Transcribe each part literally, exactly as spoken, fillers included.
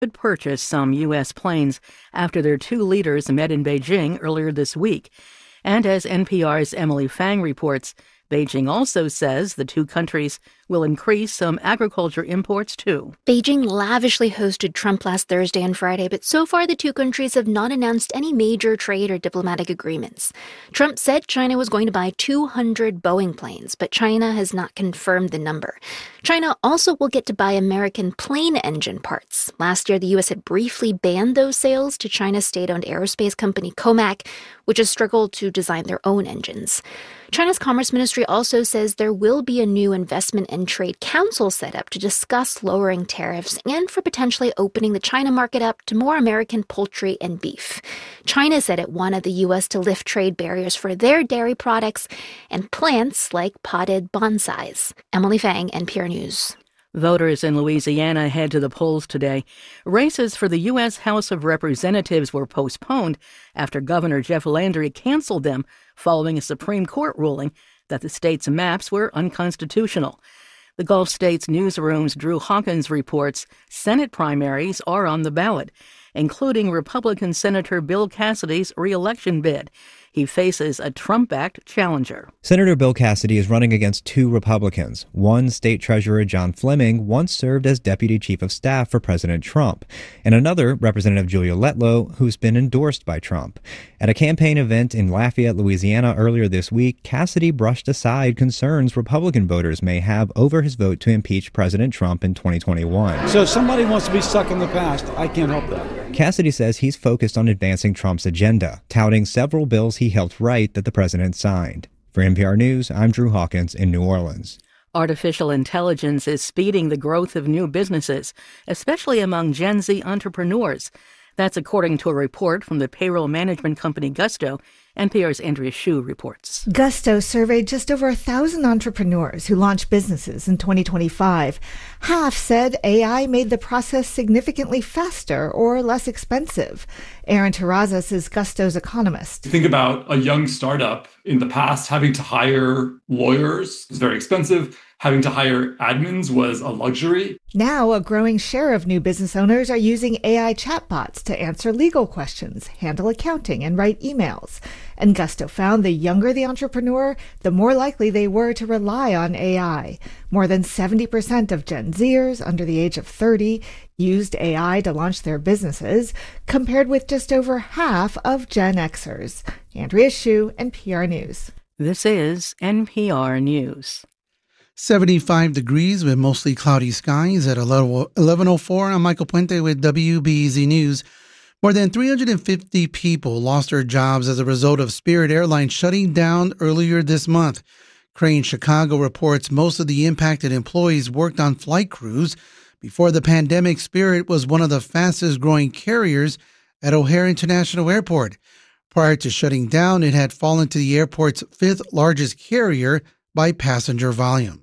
could purchase some U S planes after their two leaders met in Beijing earlier this week. And as N P R's Emily Fang reports, Beijing also says the two countries will increase some agriculture imports, too. Beijing lavishly hosted Trump last Thursday and Friday, but so far the two countries have not announced any major trade or diplomatic agreements. Trump said China was going to buy two hundred Boeing planes, but China has not confirmed the number. China also will get to buy American plane engine parts. Last year, the U S had briefly banned those sales to China's state-owned aerospace company Comac, which has struggled to design their own engines. China's Commerce Ministry also says there will be a new investment and trade council set up to discuss lowering tariffs and for potentially opening the China market up to more American poultry and beef. China said it wanted the U S to lift trade barriers for their dairy products and plants like potted bonsais. Emily Fang, N P R News. Voters in Louisiana head to the polls today. Races for the U S House of Representatives were postponed after Governor Jeff Landry canceled them following a Supreme Court ruling that the state's maps were unconstitutional. The Gulf States Newsroom's Drew Hawkins reports Senate primaries are on the ballot, including Republican Senator Bill Cassidy's re-election bid. He faces a Trump-backed challenger. Senator Bill Cassidy is running against two Republicans. One, State Treasurer John Fleming, once served as Deputy Chief of Staff for President Trump, and another, Representative Julia Letlow, who's been endorsed by Trump. At a campaign event in Lafayette, Louisiana earlier this week, Cassidy brushed aside concerns Republican voters may have over his vote to impeach President Trump in twenty twenty-one. So if somebody wants to be stuck in the past, I can't help that. Cassidy says he's focused on advancing Trump's agenda, touting several bills he helped write that the president signed. For N P R News, I'm Drew Hawkins in New Orleans. Artificial intelligence is speeding the growth of new businesses, especially among Gen Z entrepreneurs. That's according to a report from the payroll management company Gusto. N P R's Andrea Hsu reports. Gusto surveyed just over a thousand entrepreneurs who launched businesses in twenty twenty-five. Half said A I made the process significantly faster or less expensive. Aaron Terrazas is Gusto's economist. Think about a young startup in the past having to hire lawyers. It's very expensive. Having to hire admins was a luxury. Now, a growing share of new business owners are using A I chatbots to answer legal questions, handle accounting, and write emails. And Gusto found the younger the entrepreneur, the more likely they were to rely on A I. More than seventy percent of Gen Zers under the age of thirty used A I to launch their businesses, compared with just over half of Gen Xers. Andrea Hsu, N P R News. This is N P R News. seventy-five degrees with mostly cloudy skies at eleven oh four. I'm Michael Puente with W B E Z News. More than three hundred fifty people lost their jobs as a result of Spirit Airlines shutting down earlier this month. Crane Chicago reports most of the impacted employees worked on flight crews. Before the pandemic, Spirit was one of the fastest growing carriers at O'Hare International Airport. Prior to shutting down, it had fallen to the airport's fifth largest carrier by passenger volume.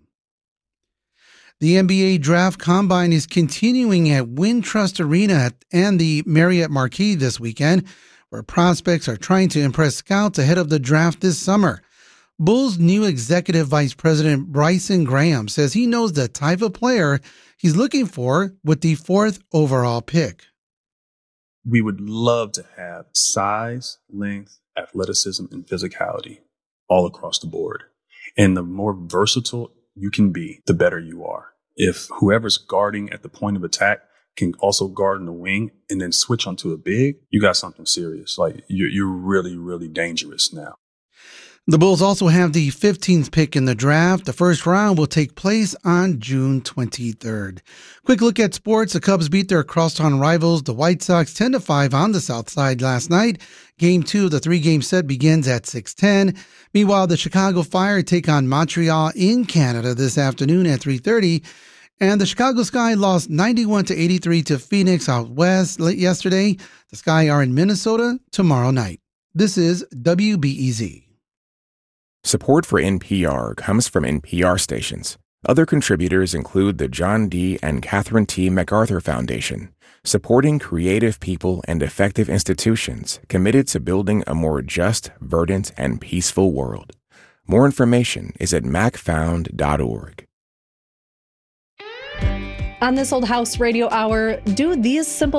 The N B A Draft Combine is continuing at Wintrust Arena and the Marriott Marquis this weekend, where prospects are trying to impress scouts ahead of the draft this summer. Bulls' new executive vice president Bryson Graham says he knows the type of player he's looking for with the fourth overall pick. We would love to have size, length, athleticism, and physicality all across the board. And the more versatile you can be, the better you are. If whoever's guarding at the point of attack can also guard in the wing and then switch onto a big, you got something serious. Like you're, you're really, really dangerous now. The Bulls also have the fifteenth pick in the draft. The first round will take place on June twenty-third. Quick look at sports. The Cubs beat their crosstown rivals, the White Sox, ten to five on the South Side last night. Game two of the three-game set begins at six ten. Meanwhile, the Chicago Fire take on Montreal in Canada this afternoon at three thirty. And the Chicago Sky lost ninety-one to eighty-three to Phoenix out west late yesterday. The Sky are in Minnesota tomorrow night. This is W B E Z. Support for N P R comes from N P R stations. Other contributors include the John D. and Catherine T. MacArthur Foundation, supporting creative people and effective institutions committed to building a more just, verdant, and peaceful world. More information is at mac found dot org. On This Old House Radio Hour, do these simple